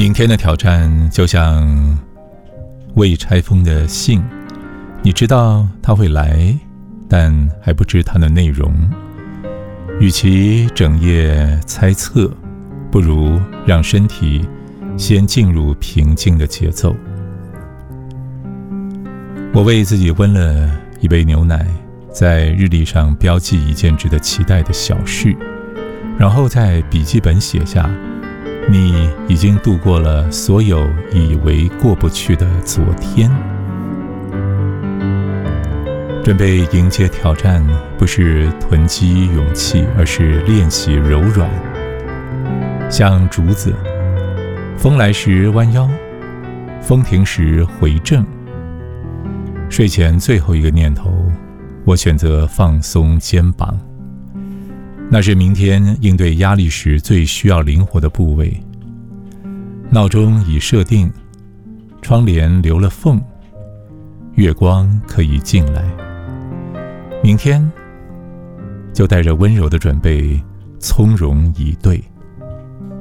明天的挑战就像未拆封的信，你知道它会来，但还不知它的内容。与其整夜猜测，不如让身体先进入平静的节奏。我为自己温了一杯牛奶，在日历上标记一件值得期待的小事，然后在笔记本写下你已经度过了所有以为过不去的昨天。准备迎接挑战，不是囤积勇气，而是练习柔软。像竹子，风来时弯腰，风停时回正。睡前最后一个念头，我选择放松肩膀，那是明天应对压力时最需要灵活的部位。闹钟已设定，窗帘留了缝，月光可以进来。明天就带着温柔的准备，从容以对。